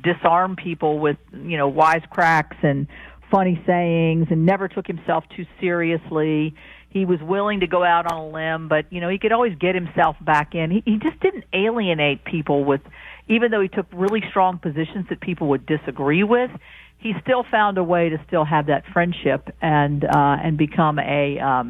disarm people with, wisecracks and funny sayings, and never took himself too seriously. He was willing to go out on a limb, but, he could always get himself back in. He just didn't alienate people even though he took really strong positions that people would disagree with, he still found a way to still have that friendship and become a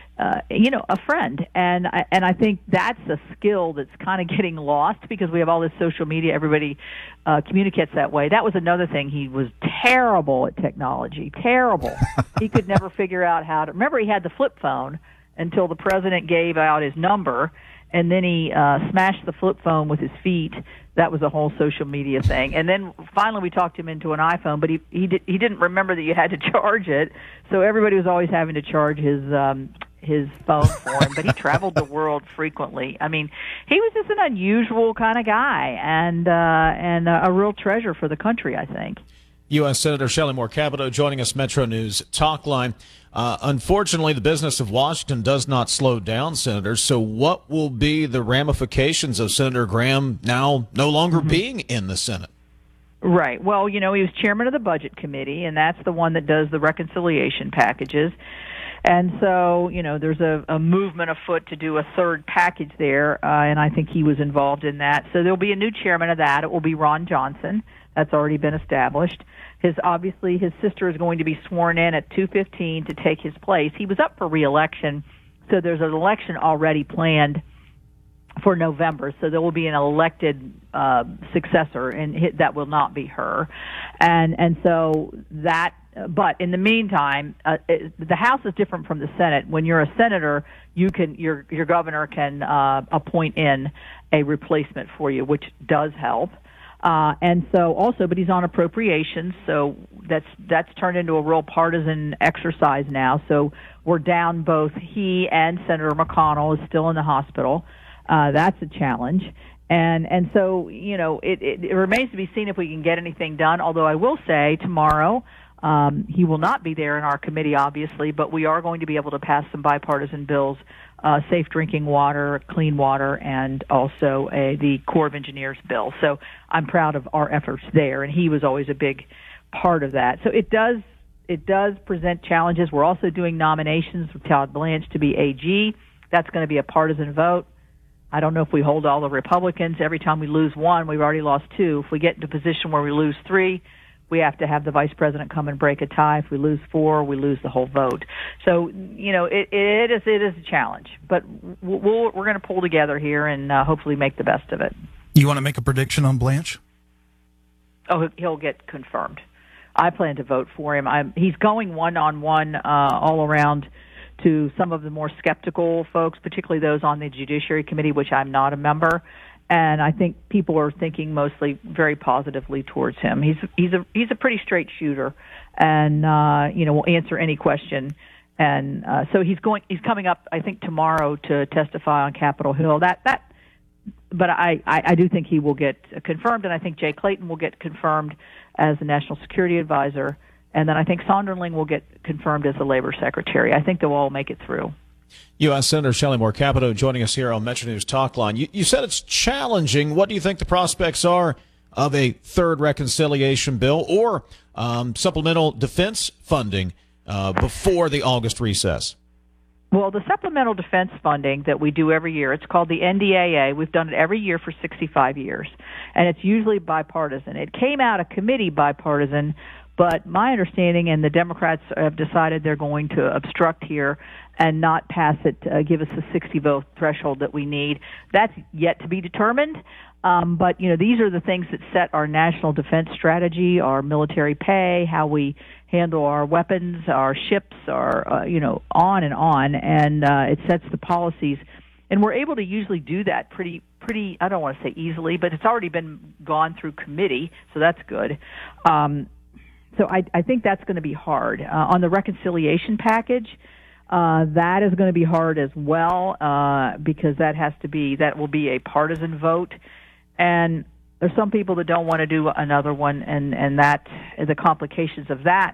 friend. And I think that's a skill that's kind of getting lost because we have all this social media. Everybody communicates that way. That was another thing. He was terrible at technology. Terrible. He could never figure out how to. Remember, he had the flip phone until the president gave out his number, and then he smashed the flip phone with his feet. That was a whole social media thing. And then finally we talked him into an iPhone, but he didn't remember that you had to charge it. So everybody was always having to charge his phone for him. But he traveled the world frequently. I mean, he was just an unusual kind of guy and a real treasure for the country, I think. U.S. Senator Shelley Moore Capito joining us, Metro News Talk Line. Unfortunately, the business of Washington does not slow down, Senator. So what will be the ramifications of Senator Graham now no longer being in the Senate? Right. Well, he was chairman of the Budget Committee, and that's the one that does the reconciliation packages. And so, there's a movement afoot to do a third package there, and I think he was involved in that. So there'll be a new chairman of that. It will be Ron Johnson. That's already been established. Obviously, his sister is going to be sworn in at 2:15 to take his place. He was up for re-election, so there's an election already planned for November. So there will be an elected successor, and that will not be her. And so that. But in the meantime, the House is different from the Senate. When you're a senator, your governor can appoint in a replacement for you, which does help. And so also, but he's on appropriations, so that's turned into a real partisan exercise now. So we're down both he and Senator McConnell is still in the hospital. That's a challenge. And so, it remains to be seen if we can get anything done, although I will say tomorrow, he will not be there in our committee, obviously, but we are going to be able to pass some bipartisan bills, safe drinking water, clean water, and also the Corps of Engineers bill. So I'm proud of our efforts there, and he was always a big part of that. So it does present challenges. We're also doing nominations with Todd Blanche to be AG. That's going to be a partisan vote. I don't know if we hold all the Republicans. Every time we lose one, we've already lost two. If we get into a position where we lose three, we have to have the vice president come and break a tie. If we lose four, we lose the whole vote. So, it is a challenge. But we're going to pull together here and hopefully make the best of it. You want to make a prediction on Blanche? Oh, he'll get confirmed. I plan to vote for him. He's going one-on-one all around to some of the more skeptical folks, particularly those on the Judiciary Committee, which I'm not a member. And I think people are thinking mostly very positively towards him. He's a pretty straight shooter, and will answer any question. And so he's coming up, I think, tomorrow to testify on Capitol Hill. But I do think he will get confirmed, and I think Jay Clayton will get confirmed as the National Security Advisor, and then I think Sonderling will get confirmed as the Labor Secretary. I think they'll all make it through. U.S. Senator Shelley Moore Capito joining us here on Metro News Talk Line. You said it's challenging. What do you think the prospects are of a third reconciliation bill or supplemental defense funding before the August recess? Well, the supplemental defense funding that we do every year, it's called the NDAA. We've done it every year for 65 years, and it's usually bipartisan. It came out of committee bipartisan, but my understanding, and the Democrats have decided they're going to obstruct here and not pass it, give us the 60-vote threshold that we need. That's yet to be determined. But, these are the things that set our national defense strategy, our military pay, how we handle our weapons, our ships, our, on and on. And it sets the policies. And we're able to usually do that pretty, I don't want to say easily, but it's already been gone through committee, so that's good. So I think that's going to be hard. On the reconciliation package, that is going to be hard as well because that will be a partisan vote. And there's some people that don't want to do another one, and that the complications of that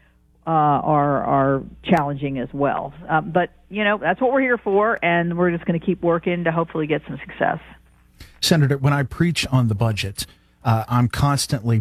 are challenging as well. But, that's what we're here for, and we're just going to keep working to hopefully get some success. Senator, when I preach on the budget, I'm constantly